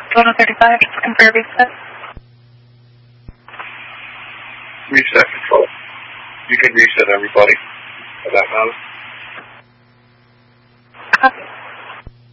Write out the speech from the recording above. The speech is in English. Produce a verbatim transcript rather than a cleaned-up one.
Total thirty-five, just confirm reset. Reset control. You can reset everybody for that matter. Copy.